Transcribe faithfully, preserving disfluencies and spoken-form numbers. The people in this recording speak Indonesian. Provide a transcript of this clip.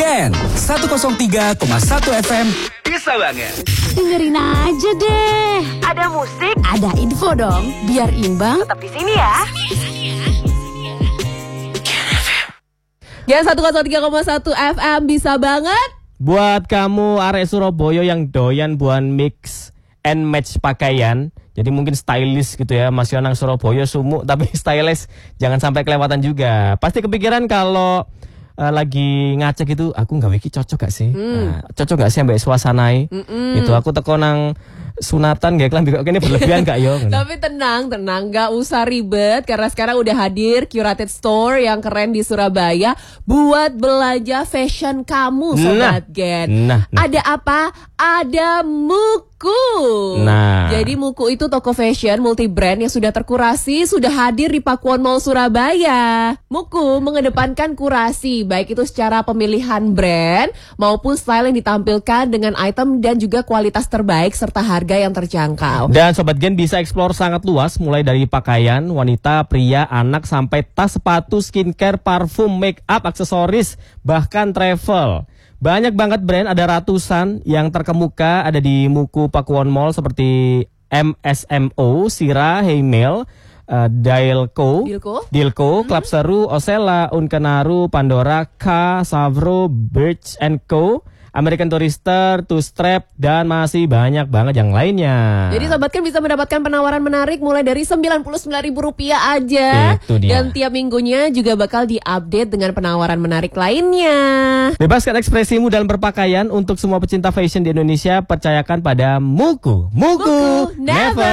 Gen seratus tiga koma satu F M bisa banget. Dengerin aja deh. Ada musik, ada info dong. Biar imbang. Tetap di sini ya. Gen seratus tiga koma satu F M bisa banget. Buat kamu arek Surabaya yang doyan buan mix and match pakaian, jadi mungkin stylish gitu ya, masih nang Surabaya sumuk tapi stylish, jangan sampai kelewatan juga. Pasti kepikiran kalau uh, lagi ngacek itu, aku nggak wiki cocok gak sih? Hmm. Nah, cocok gak sih ambek suasanai? Mm-mm. Itu aku teko nang sunatan gak kelambi kok ini berlebihan gak yo? Tapi tenang, tenang, gak usah ribet karena sekarang udah hadir curated store yang keren di Surabaya buat belanja fashion kamu, Sobat nah, Gen. Nah, nah. Ada apa? Ada Muku. Nah. Jadi Muku itu toko fashion multi brand yang sudah terkurasi, sudah hadir di Pakuwon Mall Surabaya. Muku mengedepankan kurasi, baik itu secara pemilihan brand maupun style yang ditampilkan dengan item dan juga kualitas terbaik serta harga yang terjangkau. Dan Sobat Gen bisa explore sangat luas, mulai dari pakaian, wanita, pria, anak, sampai tas, sepatu, skincare, parfum, make up, aksesoris, bahkan travel. Banyak banget brand, ada ratusan yang terkemuka ada di Muku Pakuwon Mall seperti M S M O, Sira, Heimel, uh, Dailco, Dilco, Dilco hmm. Club Seru, Osella, Unkenaru, Pandora, K, Savro, Birch and Co, American Tourister, Two Strap, dan masih banyak banget yang lainnya. Jadi Sobat Gen bisa mendapatkan penawaran menarik mulai dari sembilan puluh sembilan ribu rupiah aja. Itu dia. Dan tiap minggunya juga bakal diupdate dengan penawaran menarik lainnya. Bebaskan ekspresimu dalam berpakaian. Untuk semua pecinta fashion di Indonesia, percayakan pada Muku. Muku, Muku never